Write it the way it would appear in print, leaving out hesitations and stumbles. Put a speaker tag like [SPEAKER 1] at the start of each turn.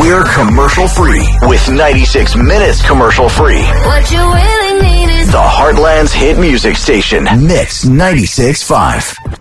[SPEAKER 1] We're commercial free with 96 minutes commercial free.
[SPEAKER 2] What you really need is
[SPEAKER 1] the Heartland's hit music station. Mix 96.5.